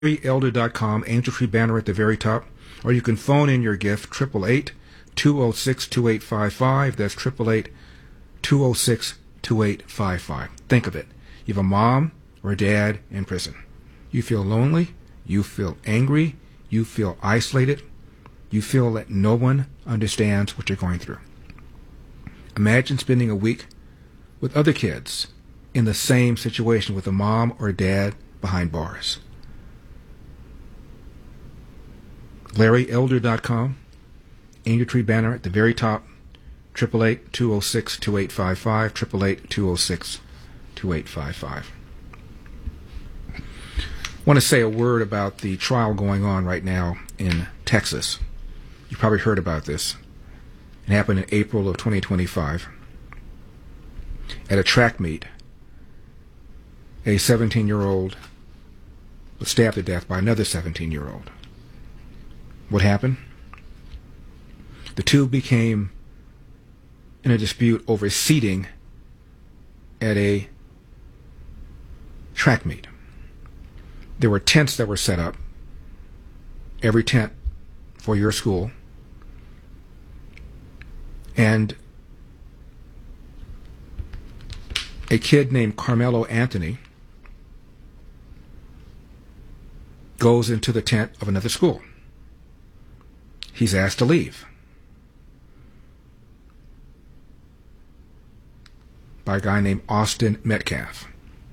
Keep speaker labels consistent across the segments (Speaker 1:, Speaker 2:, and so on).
Speaker 1: LarryElder.com, Angel Tree banner at the very top, or you can phone in your gift, 888-206-2855. That's 888-206-2855. Think of it. You have a mom or a dad in prison. You feel lonely. You feel angry. You feel isolated. You feel that no one understands what you're going through. Imagine spending a week with other kids in the same situation with a mom or a dad behind bars. LarryElder.com, Angel Tree banner at the very top, 888-206-2855, 888-206-2855. I want to say a word about the trial going on right now in Texas. You probably heard about this. It happened in April of 2025. At a track meet, a 17-year-old was stabbed to death by another 17-year-old. What happened? The two became in a dispute over seating at a track meet. There were tents that were set up, every tent for your school, and a kid named Carmelo Anthony goes into the tent of another school. He's asked to leave by a guy named Austin Metcalf.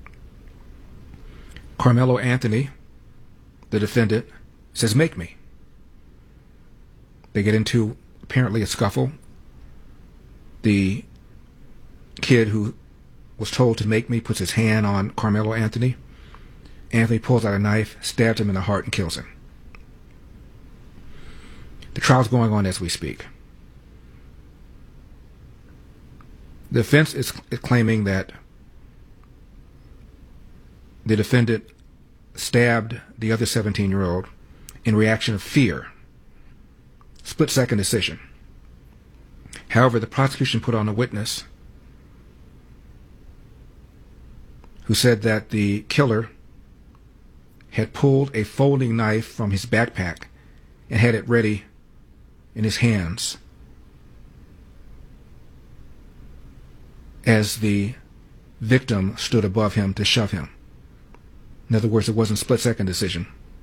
Speaker 1: Carmelo Anthony, the defendant, says, "Make me." They get into apparently a scuffle. The kid who was told to make me puts his hand on Carmelo Anthony. Anthony pulls out a knife, stabs him in the heart, and kills him. The trial's going on as we speak. The defense is claiming that the defendant stabbed the other 17-year-old in reaction of fear. Split-second decision. However, the prosecution put on a witness who said that the killer had pulled a folding knife from his backpack and had it ready in his hands as the victim stood above him to shove him. In other words, it wasn't a split-second decision.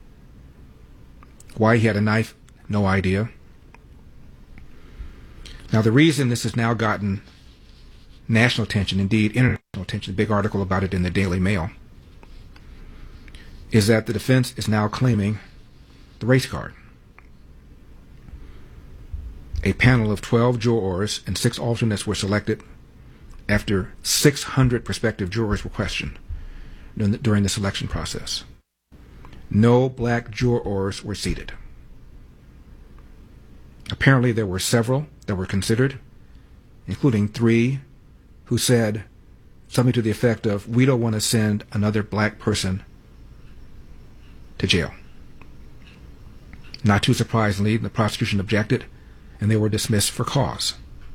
Speaker 1: Why he had a knife, no idea. Now, the reason this has now gotten national attention, indeed international attention, a big article about it in the Daily Mail, is that the defense is now claiming the race card. A panel of 12 jurors and 6 alternates were selected after 600 prospective jurors were questioned during the selection process. No black jurors were seated. Apparently there were several that were considered, including 3 who said something to the effect of, "We don't want to send another black person to jail." Not too surprisingly, the prosecution objected, and they were dismissed for cause.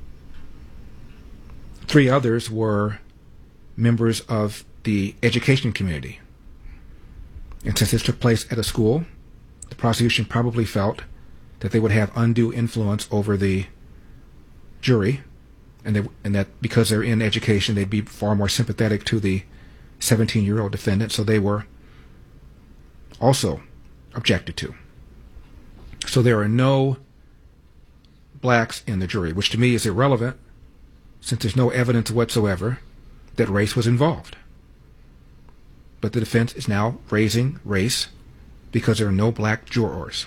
Speaker 1: 3 others were members of the education community. And since this took place at a school, the prosecution probably felt that they would have undue influence over the jury, and that because they're in education, they'd be far more sympathetic to the 17-year-old defendant, so they were also objected to. So there are no blacks in the jury, which to me is irrelevant, since there's no evidence whatsoever that race was involved. But the defense is now raising race because there are no black jurors.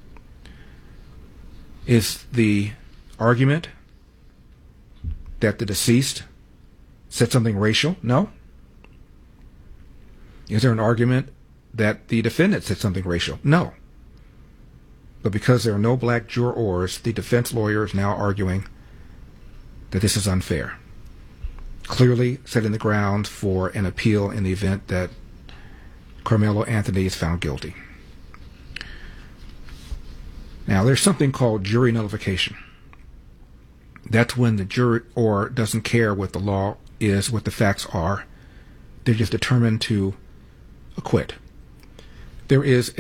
Speaker 1: Is the argument that the deceased said something racial? No. Is there an argument that the defendant said something racial? No. But because there are no black jurors, the defense lawyer is now arguing that this is unfair, clearly setting the ground for an appeal in the event that Carmelo Anthony is found guilty. Now, there's something called jury nullification. That's when the juror doesn't care what the law is, what the facts are. They're just determined to acquit. there is